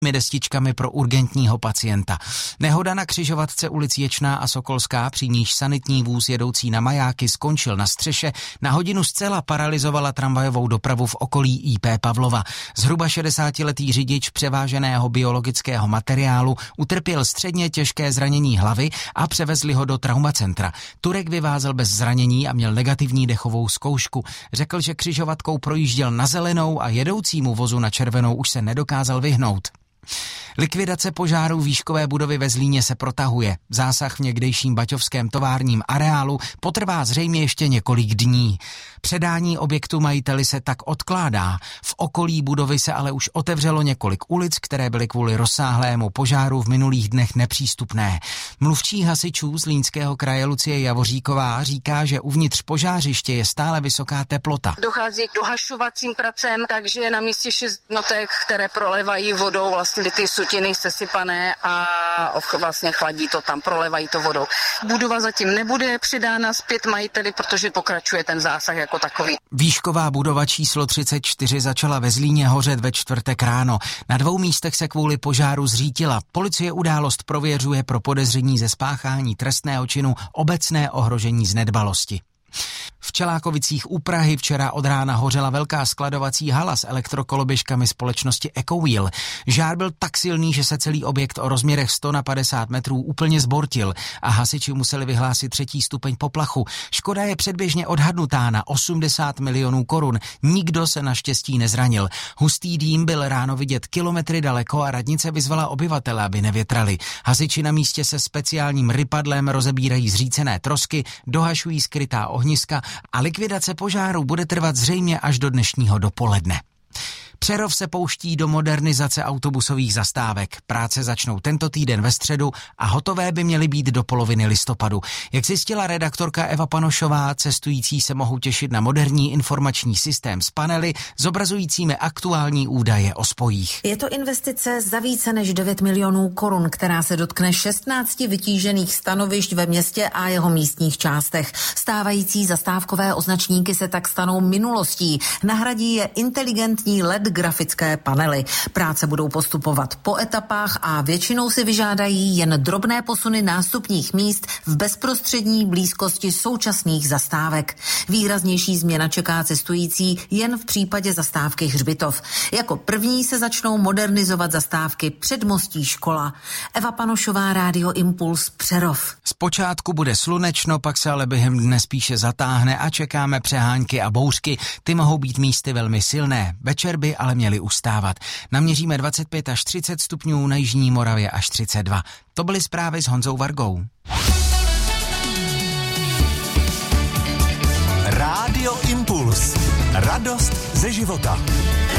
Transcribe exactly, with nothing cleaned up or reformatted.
destičkami pro urgentního pacienta. Nehoda na křižovatce ulic Ječná a Sokolská, při níž sanitní vůz jedoucí na majáky skončil na střeše, na hodinu zcela paralyzovala tramvajovou dopravu v okolí í pé Pavlova. Zhruba šedesátiletý řidič převáženého biologického materiálu utrpěl středně těžké zranění hlavy a převezli ho do traumacentra. Turek vyvázel bez zranění a měl negativní dechovou zkoušku. Řekl, že křižovatkou projížděl na zelenou a jedoucímu vozu na červenou už se nedokázal vyhnout. Likvidace požáru výškové budovy ve Zlíně se protahuje. Zásah v někdejším baťovském továrním areálu potrvá zřejmě ještě několik dní. Předání objektu majiteli se tak odkládá. V okolí budovy se ale už otevřelo několik ulic, které byly kvůli rozsáhlému požáru v minulých dnech nepřístupné. Mluvčí hasičů Zlínského kraje Lucie Javoříková říká, že uvnitř požářiště je stále vysoká teplota. Dochází k dohašovacím pracem, takže je na místě šest jednotek, které prolevají vodou vlastně ty sutiny sesypané a vlastně chladí to tam, prolevají to vodou. Budova zatím nebude předána zpět majiteli, protože pokračuje ten zásah jako takový. Výšková budova číslo třicet čtyři začala ve Zlíně hořet ve čtvrtek ráno. Na dvou místech se kvůli požáru zřítila. Policie událost prověřuje pro podezření ze spáchání trestného činu obecné ohrožení z nedbalosti. V Čelákovicích u Prahy včera od rána hořela velká skladovací hala s elektrokoloběžkami společnosti Ecowheel. Žár byl tak silný, že se celý objekt o rozměrech sto na padesát metrů úplně zbortil a hasiči museli vyhlásit třetí stupeň poplachu. Škoda je předběžně odhadnutá na osmdesát milionů korun. Nikdo se naštěstí nezranil. Hustý dým byl ráno vidět kilometry daleko a radnice vyzvala obyvatele, aby nevětrali. Hasiči na místě se speciálním rypadlem rozebírají zřícené trosky, dohašují skrytá ohniska a likvidace požáru bude trvat zřejmě až do dnešního dopoledne. Přerov se pouští do modernizace autobusových zastávek. Práce začnou tento týden ve středu a hotové by měly být do poloviny listopadu. Jak zjistila redaktorka Eva Panošová, cestující se mohou těšit na moderní informační systém s panely zobrazujícími aktuální údaje o spojích. Je to investice za více než devět milionů korun, která se dotkne šestnácti vytížených stanovišť ve městě a jeho místních částech. Stávající zastávkové označníky se tak stanou minulostí. Nahradí je inteligentní el é dé grafické panely. Práce budou postupovat po etapách a většinou si vyžádají jen drobné posuny nástupních míst v bezprostřední blízkosti současných zastávek. Výraznější změna čeká cestující jen v případě zastávky Hřbitov. Jako první se začnou modernizovat zastávky Předmostí Škola. Eva Panošová, Rádio Impuls, Přerov. Zpočátku bude slunečno, pak se ale během dne spíše zatáhne a čekáme přehánky a bouřky. Ty mohou být místy velmi silné. Večer by ale měli ustávat. Naměříme dvacet pět až třicet stupňů, na jižní Moravě až třicet dva. To byly zprávy s Honzou Vargou. Rádio Impuls. Radost ze života.